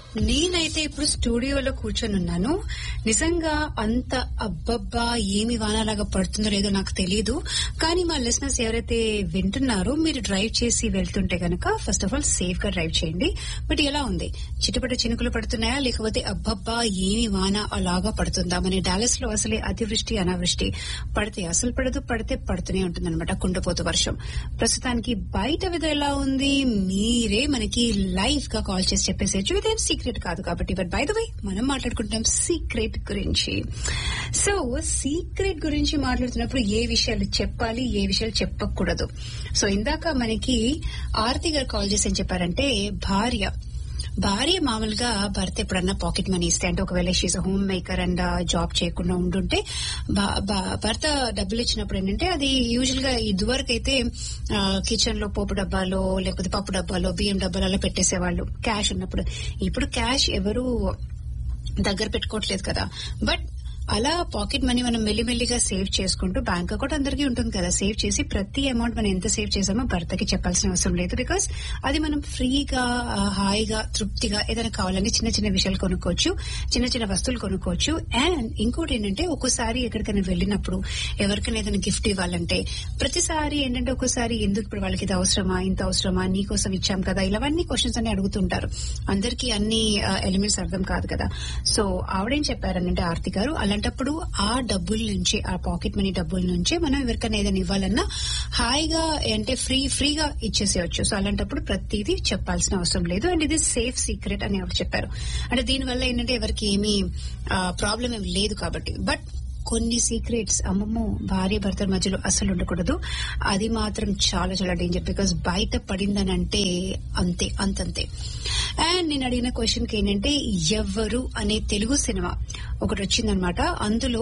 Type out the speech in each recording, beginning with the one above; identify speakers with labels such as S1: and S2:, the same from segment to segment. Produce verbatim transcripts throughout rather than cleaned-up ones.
S1: నేనైతే ఇప్పుడు స్టూడియోలో కూర్చొని ఉన్నాను. నిజంగా అంత అబ్బబ్బా ఏమి వానలాగా పడుతుందో లేదో నాకు తెలియదు. కానీ మా లిసనర్స్ ఎవరైతే వింటున్నారో మీరు డ్రైవ్ చేసి వెళ్తుంటే గనక ఫస్ట్ ఆఫ్ ఆల్ సేఫ్ గా డ్రైవ్ చేయండి. బట్ ఎలా ఉంది, చిటపట చినుకులు పడుతున్నాయా లేకపోతే అబ్బబ్బా ఏమి వాన అలాగా పడుతుందా? మన డాలస్ లో అసలే అతివృష్టి అనావృష్టి, పడితే అసలు పడదు, పడితే పడుతూనే ఉంటుందన్నమాట కుండపోతు వర్షం. ప్రస్తుతానికి బయట వెదర్ ఎలా ఉంది మీరే మనకి లైవ్ గా కాల్ చేసి చెప్పేసేచ్చు. ఇదేం సీక్రెట్ కాదు కాబట్టి. బట్ బై ద వే మనం మాట్లాడుకుంటాం సీక్రెట్ గురించి. సో సీక్రెట్ గురించి మాట్లాడుతున్నప్పుడు ఏ విషయాలు చెప్పాలి, ఏ విషయాలు చెప్పకూడదు. సో ఇందాక మనకి ఆరతి గారు కాల్ చేసి ఏం చెప్పారంటే, భార్య భార్య మామూలుగా భర్త ఎప్పుడన్నా పాకెట్ మనీ ఇస్తే, అంటే ఒకవేళ she's home maker and job చేయకుండా ఉంటుంటే భర్త డబ్బులు ఇచ్చినప్పుడు ఏంటంటే అది యూజువల్ గా ఇదివరకు అయితే కిచెన్ లో పోపు డబ్బాలో లేకపోతే పప్పు డబ్బాలో బియ్యం డబ్బాలో అలా పెట్టేసేవాళ్ళు క్యాష్ ఉన్నప్పుడు. ఇప్పుడు క్యాష్ ఎవరు దగ్గర పెట్టుకోవట్లేదు కదా. బట్ అలా పాకెట్ మనీ మనం మెల్లిమెల్లిగా సేవ్ చేసుకుంటూ, బ్యాంక్ అకౌంట్ అందరికీ ఉంటుంది కదా, సేవ్ చేసి ప్రతి అమౌంట్ మనం ఎంత సేవ్ చేసామో భర్తకి చెప్పాల్సిన అవసరం లేదు. బికాస్ అది మనం ఫ్రీగా హాయిగా తృప్తిగా ఏదైనా కావాలని చిన్న చిన్న విషయాలు కొనుక్కోవచ్చు, చిన్న చిన్న వస్తువులు కొనుక్కోవచ్చు. అండ్ ఇంకోటి ఏంటంటే ఒక్కోసారి ఎక్కడికైనా వెళ్ళినప్పుడు ఎవరికైనా ఏదైనా గిఫ్ట్ ఇవ్వాలంటే ప్రతిసారి ఏంటంటే ఒక్కోసారి ఎందుకు ఇప్పుడు వాళ్ళకి ఇది అవసరమా, ఇంత అవసరమా, నీకోసం ఇచ్చాం కదా, ఇలావన్నీ క్వశ్చన్స్ అన్ని అడుగుతుంటారు. అందరికీ అన్ని ఎలిమెంట్స్ అర్థం కాదు కదా. సో ఆవిడేం చెప్పారనంటే ఆర్తి గారు, అలాంటప్పుడు ఆ డబ్బుల నుంచి, ఆ పాకెట్ మనీ డబ్బుల నుంచి మనం ఎవరికైనా ఏదైనా ఇవ్వాలన్నా హాయిగా అంటే ఫ్రీ ఫ్రీగా ఇచ్చేసేయచ్చు. సో అలాంటప్పుడు ప్రతిదీ చెప్పాల్సిన అవసరం లేదు. అండ్ ఇది సేఫ్ సీక్రెట్ అని ఎవరు చెప్పారు అంటే దీనివల్ల ఏంటంటే ఎవరికి ఏమీ ప్రాబ్లం ఏమి లేదు కాబట్టి. బట్ కొన్ని సీక్రెట్స్ అమ్మమ్మో భార్య భర్తల మధ్యలో అసలు ఉండకూడదు. అది మాత్రం చాలా చాలా డేంజర్. బికాస్ బయట పడిందనంటే అంతే అంతంతే. అండ్ నేను అడిగిన క్వశ్చన్ కి ఏంటంటే, ఎవరు అనే తెలుగు సినిమా ఒకటి వచ్చిందనమాట. అందులో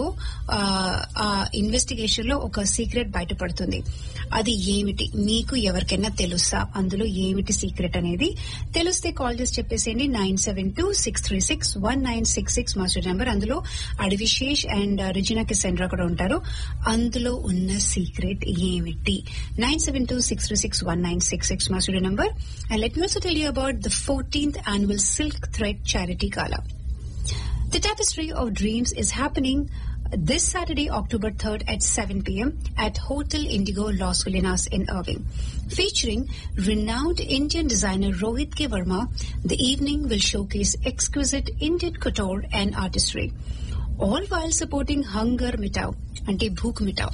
S1: ఆ ఇన్వెస్టిగేషన్ లో ఒక సీక్రెట్ బయటపడుతుంది. అది ఏమిటి మీకు ఎవరికైనా తెలుసా? అందులో ఏమిటి సీక్రెట్ అనేది తెలిస్తే కాల్ చేసి చెప్పేసేయండి. Nine seven two six three six one nine six six master number. అందులో అడివిశేష్ అండ్ రిజినా కిసెండ్రా కూడా ఉంటారు. అందులో ఉన్న సీక్రెట్ ఏమిటి? Nine seven two six three six one nine six six మా studio number. And let me also tell you about the fourteenth annual Silk Thread Charity Gala. The Tapestry of Dreams is happening this Saturday, October third at seven p.m. at Hotel Indigo Los Colinas in Irving. Featuring renowned Indian designer Rohit K. Verma, the evening will showcase exquisite Indian couture and artistry, all while supporting Hunger Mitao, ante Bhook Mitao.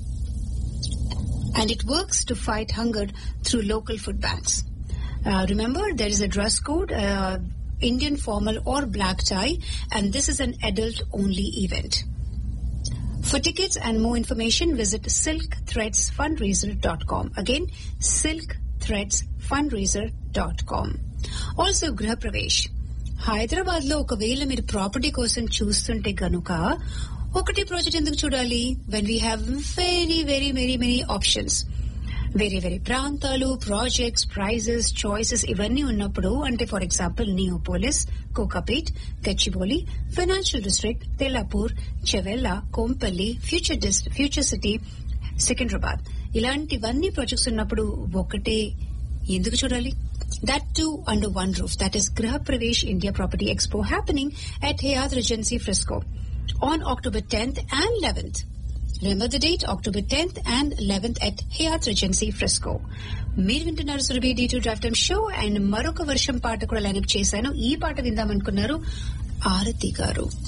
S1: And it works to fight hunger through local food banks. Uh, remember, there is a dress code, uh, Indian formal or black tie, and this is an adult-only event. For tickets and more information, visit silk threads fundraiser dot com. Again, silk threads fundraiser dot com. Also, Griha Pravesh. Hyderabad లో ఒకవేళ మీరు property కోసం చూస్తుంటే గనుక ఒకటి project ఎందుకు చూడాలి? When we have very very very many options, వేరే వేరే ప్రాంతాలు, ప్రాజెక్ట్స్, ప్రైజెస్, చాయిసెస్ ఇవన్నీ ఉన్నప్పుడు, అంటే for example Neopolis, Kokapet, Gachibowli, financial district, Tellapur, Chevella, Kompally, future dist future city, Secunderabad, ఇలాంటివన్నీ ప్రాజెక్ట్స్ ఉన్నప్పుడు ఒకటే ఎందుకు చూడాలి? That too under one roof. That is Griha Pravesh India Property Expo happening at Hyatt Regency Frisco on October tenth and eleventh. Remember the date, October tenth and eleventh at Hyatt Regency Frisco. మీరు వింటున్నారు Surabhi D two drive time show. And మరొక వర్షం పాట కూడా lineup చేశాను. ఈ పాట విందామనుకున్నారు ఆరతి గారు.